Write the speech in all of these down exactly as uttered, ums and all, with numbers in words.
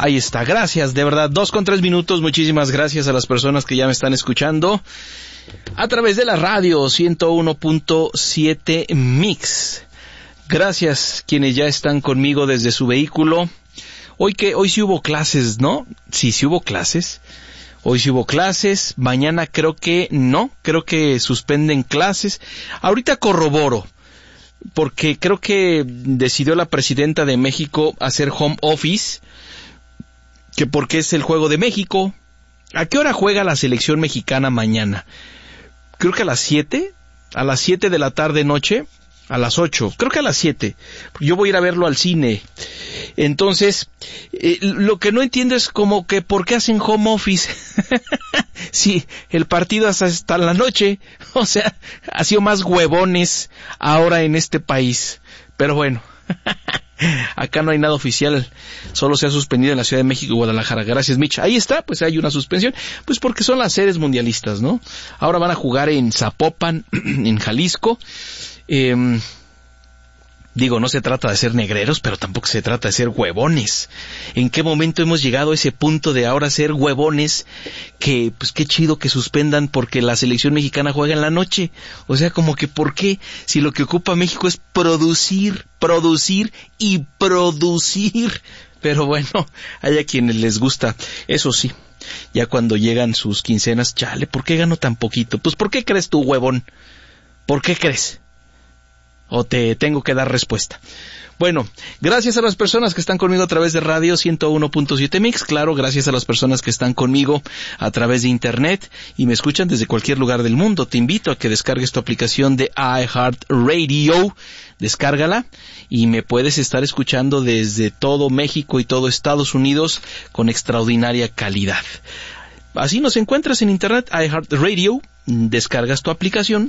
Ahí está, gracias, de verdad, dos con tres minutos, muchísimas gracias a las personas que ya me están escuchando a través de la radio ciento uno punto siete Mix. Gracias quienes ya están conmigo desde su vehículo. Hoy que hoy sí hubo clases, ¿no? Sí, sí hubo clases. Hoy sí hubo clases, mañana creo que no, creo que suspenden clases. Ahorita corroboro, porque creo que decidió la presidenta de México hacer home office, que porque es el Juego de México. ¿A qué hora juega la selección mexicana mañana? Creo que a las siete, a las siete de la tarde noche, a las ocho, creo que a las siete. Yo voy a ir a verlo al cine. Entonces, eh, lo que no entiendo es como que ¿por qué hacen home office? Sí, el partido hasta, hasta la noche. O sea, ha sido más huevones ahora en este país. Pero bueno, acá no hay nada oficial, solo se ha suspendido en la Ciudad de México y Guadalajara. Gracias, Mitch. Ahí está, pues hay una suspensión, pues porque son las sedes mundialistas, ¿no? Ahora van a jugar en Zapopan, en Jalisco. Eh, digo, no se trata de ser negreros, pero tampoco se trata de ser huevones. ¿En qué momento hemos llegado a ese punto de ahora ser huevones? Que, pues qué chido que suspendan porque la selección mexicana juega en la noche. O sea, como que ¿por qué? Si lo que ocupa México es producir, producir y producir. Pero bueno, hay a quienes les gusta. Eso sí, ya cuando llegan sus quincenas, chale, ¿por qué gano tan poquito? Pues ¿por qué crees tú, huevón? ¿Por qué crees? ¿O te tengo que dar respuesta? Bueno, gracias a las personas que están conmigo a través de radio ciento uno punto siete Mix, claro, gracias a las personas que están conmigo a través de internet y me escuchan desde cualquier lugar del mundo. Te invito a que descargues tu aplicación de iHeartRadio, descárgala y me puedes estar escuchando desde todo México y todo Estados Unidos con extraordinaria calidad. Así nos encuentras en internet, iHeartRadio, descargas tu aplicación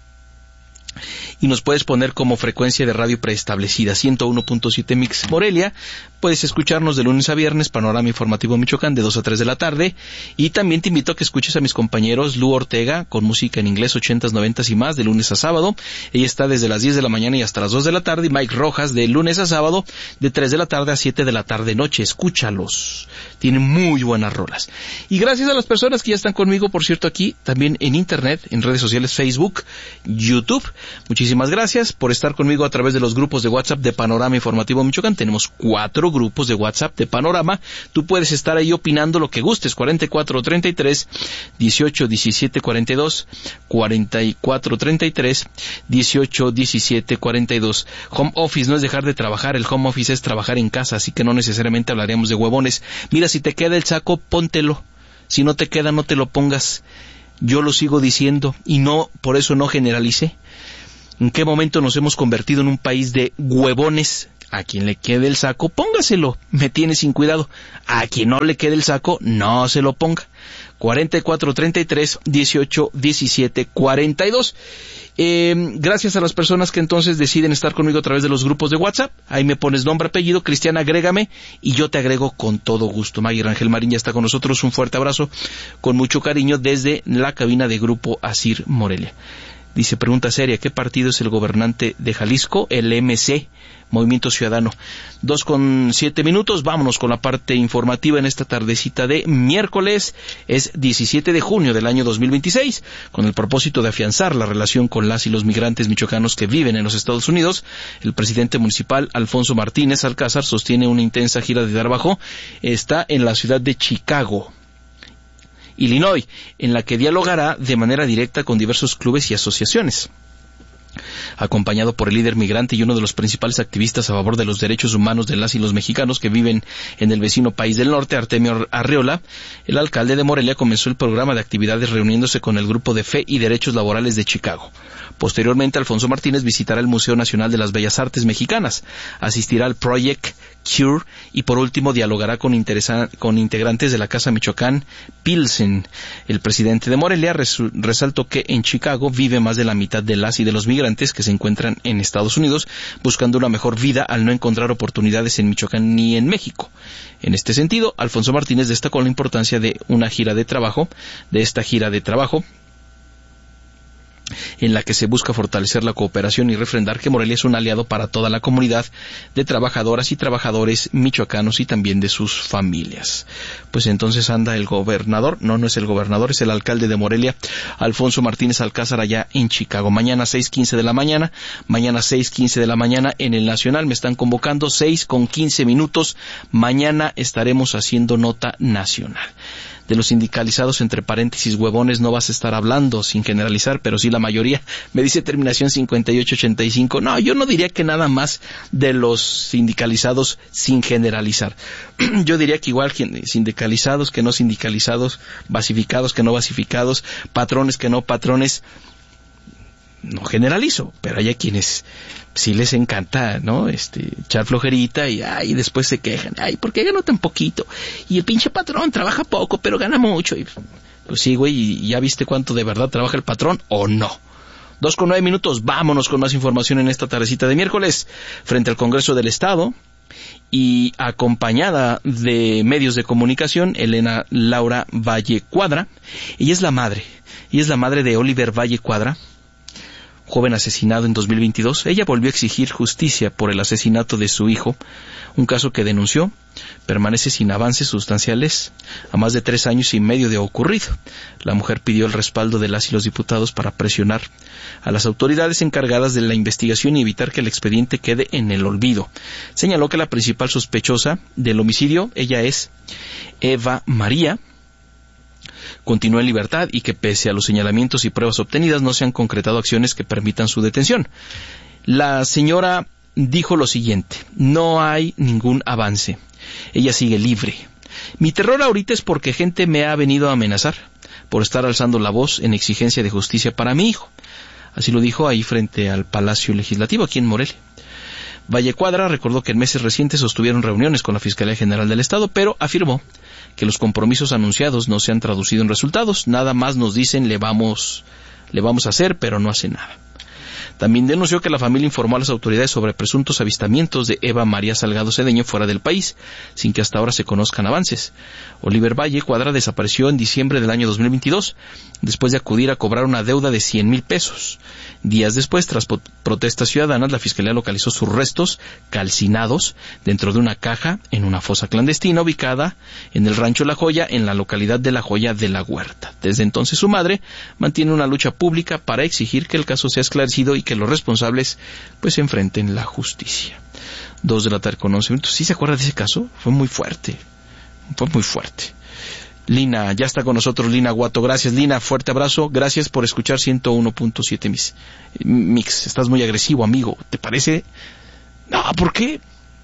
y nos puedes poner como frecuencia de radio preestablecida, ciento uno punto siete Mix Morelia. Puedes escucharnos de lunes a viernes, Panorama Informativo Michoacán, de dos a tres de la tarde. Y también te invito a que escuches a mis compañeros Lu Ortega, con música en inglés, ochentas, noventas y más, de lunes a sábado. Ella está desde las diez de la mañana y hasta las dos de la tarde. Y Mike Rojas, de lunes a sábado, de tres de la tarde a siete de la tarde noche. Escúchalos. Tienen muy buenas rolas. Y gracias a las personas que ya están conmigo, por cierto, aquí, también en internet, en redes sociales, Facebook, YouTube. Muchísimas gracias por estar conmigo a través de los grupos de WhatsApp de Panorama Informativo Michoacán. Tenemos cuatro grupos de WhatsApp de Panorama. Tú puedes estar ahí opinando lo que gustes. cuarenta y cuatro treinta y tres, dieciocho diecisiete cuarenta y dos, cuarenta y cuatro treinta y tres, dieciocho diecisiete cuarenta y dos. Home office no es dejar de trabajar, el home office es trabajar en casa, así que no necesariamente hablaremos de huevones. Mira, si te queda el saco, póntelo. Si no te queda, no te lo pongas. Yo lo sigo diciendo y no, por eso no generalicé. ¿En qué momento nos hemos convertido en un país de huevones? A quien le quede el saco, póngaselo. Me tiene sin cuidado. A quien no le quede el saco, no se lo ponga. cuarenta y cuatro treinta y tres, dieciocho diecisiete cuarenta y dos. Eh, gracias a las personas que entonces deciden estar conmigo a través de los grupos de WhatsApp. Ahí me pones nombre, apellido, Cristian, agrégame y yo te agrego con todo gusto. Maggie Rangel Marín ya está con nosotros. Un fuerte abrazo con mucho cariño desde la cabina de Grupo Asir Morelia. Dice, pregunta seria, ¿qué partido es el gobernante de Jalisco? El M C, Movimiento Ciudadano. Dos con siete minutos, vámonos con la parte informativa en esta tardecita de miércoles. Es diecisiete de junio del año dos mil veintiséis. Con el propósito de afianzar la relación con las y los migrantes michoacanos que viven en los Estados Unidos, el presidente municipal Alfonso Martínez Alcázar sostiene una intensa gira de trabajo. Está en la ciudad de Chicago, Illinois, en la que dialogará de manera directa con diversos clubes y asociaciones. Acompañado por el líder migrante y uno de los principales activistas a favor de los derechos humanos de las y los mexicanos que viven en el vecino país del norte, Artemio Arreola, el alcalde de Morelia comenzó el programa de actividades reuniéndose con el Grupo de Fe y Derechos Laborales de Chicago. Posteriormente, Alfonso Martínez visitará el Museo Nacional de las Bellas Artes Mexicanas, asistirá al Project Cure y por último dialogará con, interesa- con integrantes de la Casa Michoacán Pilsen. El presidente de Morelia resu- resaltó que en Chicago vive más de la mitad de las y de los migrantes que se encuentran en Estados Unidos buscando una mejor vida al no encontrar oportunidades en Michoacán ni en México. En este sentido, Alfonso Martínez destacó la importancia de una gira de trabajo, de esta gira de trabajo, en la que se busca fortalecer la cooperación y refrendar que Morelia es un aliado para toda la comunidad de trabajadoras y trabajadores michoacanos y también de sus familias. Pues entonces anda el gobernador, no, no es el gobernador, es el alcalde de Morelia, Alfonso Martínez Alcázar, allá en Chicago. Mañana seis quince de la mañana, mañana seis quince de la mañana en el Nacional, me están convocando, seis con quince minutos, mañana estaremos haciendo nota nacional. De los sindicalizados, entre paréntesis, huevones, no vas a estar hablando, sin generalizar, pero sí la mayoría. Me dice terminación cincuenta y ocho ochenta y cinco. No, yo no diría que nada más de los sindicalizados sin generalizar. Yo diría que igual sindicalizados que no sindicalizados, basificados que no basificados, patrones que no patrones. No generalizo, pero hay a quienes sí les encanta, ¿no? Este, echar flojerita y, ay, después se quejan. Ay, ¿por qué gano tan poquito? Y el pinche patrón trabaja poco, pero gana mucho. Y, pues sí, güey, ¿y ya viste cuánto de verdad trabaja el patrón o no? Dos con nueve minutos, vámonos con más información en esta tardecita de miércoles. Frente al Congreso del Estado y acompañada de medios de comunicación, Elena Laura Valle Cuadra. Ella es la madre, ella es la madre de Oliver Valle Cuadra, joven asesinado en dos mil veintidós. Ella volvió a exigir justicia por el asesinato de su hijo, un caso que denunció permanece sin avances sustanciales a más de tres años y medio de ocurrido. La mujer pidió el respaldo de las y los diputados para presionar a las autoridades encargadas de la investigación y evitar que el expediente quede en el olvido. Señaló que la principal sospechosa del homicidio, ella es Eva María, continúa en libertad y que pese a los señalamientos y pruebas obtenidas no se han concretado acciones que permitan su detención. La señora dijo lo siguiente: no hay ningún avance. Ella sigue libre. Mi terror ahorita es porque gente me ha venido a amenazar por estar alzando la voz en exigencia de justicia para mi hijo. Así lo dijo ahí frente al Palacio Legislativo, aquí en Morelia. Valle Cuadra recordó que en meses recientes sostuvieron reuniones con la Fiscalía General del Estado, pero afirmó que los compromisos anunciados no se han traducido en resultados. Nada más nos dicen le vamos, le vamos a hacer, pero no hace nada. También denunció que la familia informó a las autoridades sobre presuntos avistamientos de Eva María Salgado Cedeño fuera del país, sin que hasta ahora se conozcan avances. Oliver Valle Cuadra desapareció en diciembre del año dos mil veintidós, después de acudir a cobrar una deuda de cien mil pesos. Días después, tras protestas ciudadanas, la Fiscalía localizó sus restos calcinados dentro de una caja en una fosa clandestina ubicada en el rancho La Joya, en la localidad de La Joya de la Huerta. Desde entonces, su madre mantiene una lucha pública para exigir que el caso sea esclarecido y que los responsables pues enfrenten la justicia. Dos de la tarde con once minutos. ¿Sí se acuerda de ese caso? Fue muy fuerte. Fue muy fuerte. Lina, ya está con nosotros Lina Guato. Gracias, Lina. Fuerte abrazo. Gracias por escuchar ciento uno punto siete Mix. Mix. Estás muy agresivo, amigo. ¿Te parece? No, ¿por qué?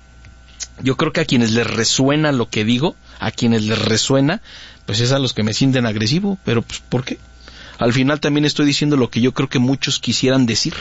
Yo creo que a quienes les resuena lo que digo, a quienes les resuena, pues es a los que me sienten agresivo. Pero, pues, ¿por qué? Al final también estoy diciendo lo que yo creo que muchos quisieran decir.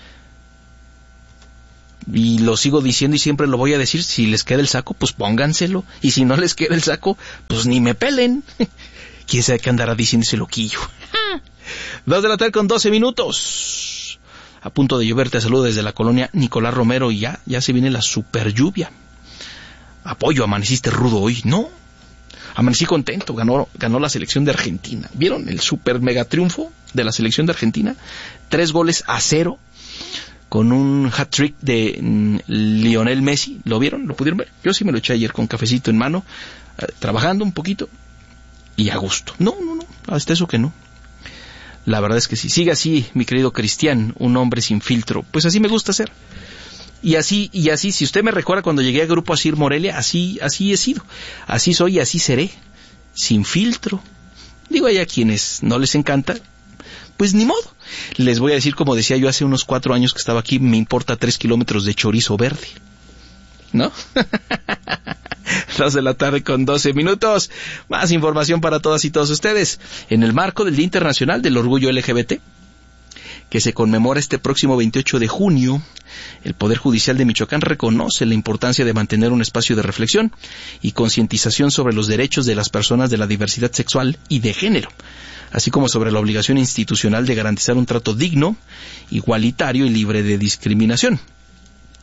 Y lo sigo diciendo y siempre lo voy a decir. Si les queda el saco, pues pónganselo. Y si no les queda el saco, pues ni me pelen. ¿Quién sabe qué andará diciendo ese loquillo? Dos de la tarde con doce minutos. A punto de llover, te saludo desde la colonia Nicolás Romero. Y ya, ya se viene la super lluvia. Apoyo, amaneciste rudo hoy. No, amanecí contento, ganó, ganó la selección de Argentina. ¿Vieron el super mega triunfo de la selección de Argentina? Tres goles a cero, con un hat-trick de mm, Lionel Messi. ¿Lo vieron? ¿Lo pudieron ver? Yo sí me lo eché ayer con cafecito en mano, eh, trabajando un poquito, y a gusto. No, no, no, hasta eso que no. La verdad es que sí. Sigue así, mi querido Cristian, un hombre sin filtro. Pues así me gusta ser. Y así, y así, si usted me recuerda cuando llegué a Grupo Asir Morelia, así, así he sido. Así soy y así seré. Sin filtro. Digo, hay a quienes no les encanta, pues ni modo. Les voy a decir, como decía yo hace unos cuatro años que estaba aquí, me importa tres kilómetros de chorizo verde. ¿No? Dos de la tarde con doce minutos. Más información para todas y todos ustedes. En el marco del Día Internacional del Orgullo L G B T, que se conmemora este próximo veintiocho de junio, el Poder Judicial de Michoacán reconoce la importancia de mantener un espacio de reflexión y concientización sobre los derechos de las personas de la diversidad sexual y de género, así como sobre la obligación institucional de garantizar un trato digno, igualitario y libre de discriminación.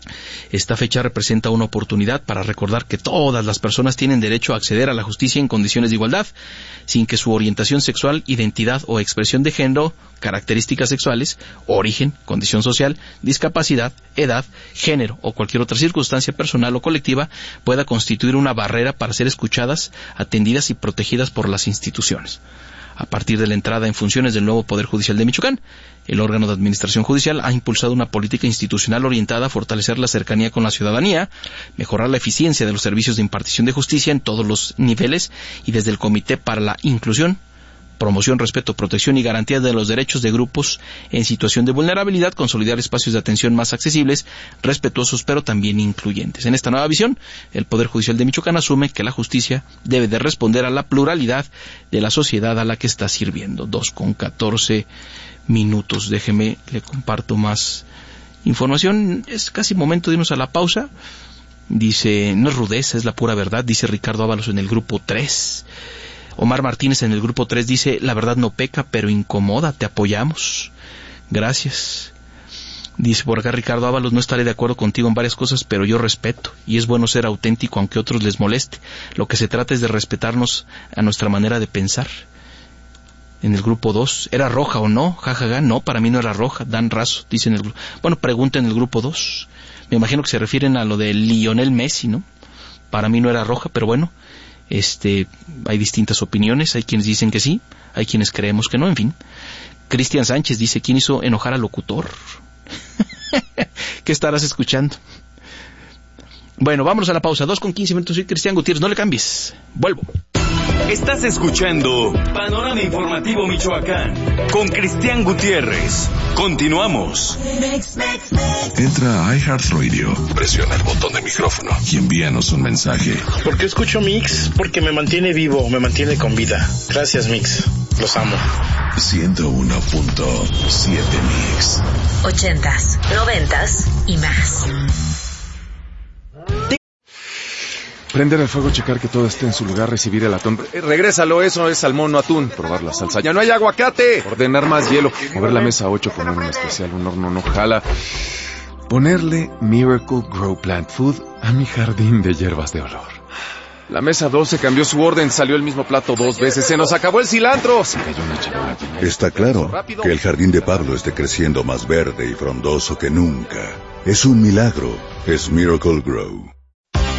Esta fecha representa una oportunidad para recordar que todas las personas tienen derecho a acceder a la justicia en condiciones de igualdad, sin que su orientación sexual, identidad o expresión de género, características sexuales, origen, condición social, discapacidad, edad, género o cualquier otra circunstancia personal o colectiva pueda constituir una barrera para ser escuchadas, atendidas y protegidas por las instituciones. A partir de la entrada en funciones del nuevo Poder Judicial de Michoacán, el órgano de administración judicial ha impulsado una política institucional orientada a fortalecer la cercanía con la ciudadanía, mejorar la eficiencia de los servicios de impartición de justicia en todos los niveles y desde el Comité para la Inclusión, Promoción, Respeto, Protección y Garantía de los Derechos de Grupos en Situación de Vulnerabilidad, consolidar espacios de atención más accesibles, respetuosos, pero también incluyentes. En esta nueva visión, el Poder Judicial de Michoacán asume que la justicia debe de responder a la pluralidad de la sociedad a la que está sirviendo. Dos con catorce minutos. Déjeme, le comparto más información. Es casi momento de irnos a la pausa. Dice, no es rudeza, es la pura verdad, dice Ricardo Ábalos en el grupo tres. Omar Martínez en el grupo tres dice, la verdad no peca, pero incomoda, te apoyamos. Gracias. Dice por acá Ricardo Ábalos, no estaré de acuerdo contigo en varias cosas, pero yo respeto, y es bueno ser auténtico aunque a otros les moleste. Lo que se trata es de respetarnos a nuestra manera de pensar. En el grupo dos, ¿era roja o no? Jajaja, ja, ja. No, para mí no era roja. Dan Razo, dice en el grupo. Bueno, pregunta en el grupo dos. Me imagino que se refieren a lo de Lionel Messi, ¿no? Para mí no era roja, pero bueno. Este, hay distintas opiniones, hay quienes dicen que sí, hay quienes creemos que no, en fin. Cristian Sánchez dice, ¿quién hizo enojar al locutor? ¿Qué estarás escuchando? Bueno, vámonos a la pausa, dos con quince minutos, soy Cristian Gutiérrez, no le cambies, vuelvo. Estás escuchando Panorama Informativo Michoacán con Cristian Gutiérrez. Continuamos. Entra a iHeartRadio, presiona el botón de micrófono y envíanos un mensaje. ¿Por qué escucho Mix? Porque me mantiene vivo, me mantiene con vida. Gracias, Mix. Los amo. ciento uno punto siete Mix. Ochentas, noventas y más. Prender el fuego, checar que todo esté en su lugar, recibir el atún. Eh, regrésalo, eso es salmón, no atún. Probar la salsa. ¡Ya no hay aguacate! Ordenar más hielo. Mover la mesa a ocho, comer un especial, un horno no jala. Ponerle Miracle Grow Plant Food a mi jardín de hierbas de olor. La mesa doce cambió su orden, salió el mismo plato dos veces. ¡Se nos acabó el cilantro! Se cayó una charola. Está claro que el jardín de Pablo esté creciendo más verde y frondoso que nunca. Es un milagro. Es Miracle Grow.